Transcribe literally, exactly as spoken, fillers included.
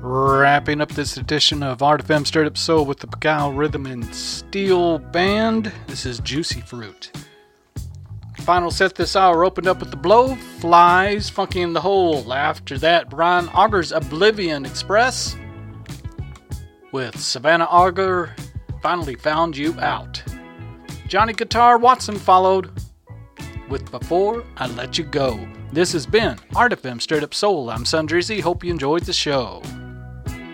Wrapping up this edition of Art F M Straight Up Soul with the Beguile Rhythm and Steel Band. This is Juicy Fruit. Final set this hour opened up with the Blowflies, Funky in the Hole. After that, Brian Auger's Oblivion Express with Savannah Auger, Finally Found You Out. Johnny Guitar Watson followed with Before I Let You Go. This has been Art F M Straight Up Soul. I'm Sundreezy. Hope you enjoyed the show.